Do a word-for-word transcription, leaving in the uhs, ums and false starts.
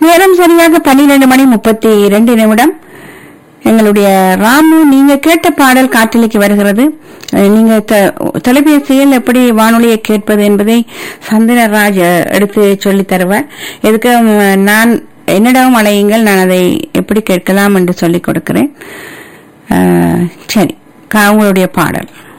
நேரம் சரியாக பன்னிரண்டு மணி முப்பத்தி இரண்டு நிமிடம். எங்களுடைய ராமு, நீங்க கேட்ட பாடல் காற்றலைக்கு வருகிறது. நீங்க தொலைபேசியில் எப்படி வானொலியை கேட்பது என்பதை சந்திரராஜ் எடுத்து சொல்லி தருவார். எதுக்கு நான் என்னிடம் அழையுங்கள், நான் அதை எப்படி கேட்கலாம் என்று சொல்லிக் கொடுக்கிறேன். சரி, உங்களுடைய பாடல்.